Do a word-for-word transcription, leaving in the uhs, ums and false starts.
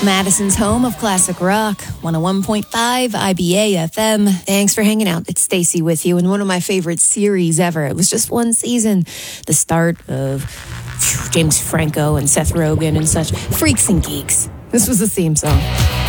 Madison's home of classic rock, one oh one point five I B A F M. Thanks for hanging out. It's Stacey with you in one of my favorite series ever. It was just one season, the start of phew, James Franco and Seth Rogen and such. Freaks and Geeks. This was the theme song.